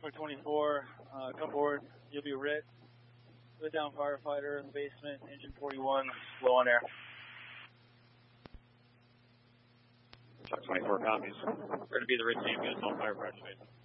Truck 24, come forward. You'll be Rit. Lit down firefighter in the basement, engine 41, low on air. Truck 24 copies. Where to be the Rit ambulance on fire pressure basement.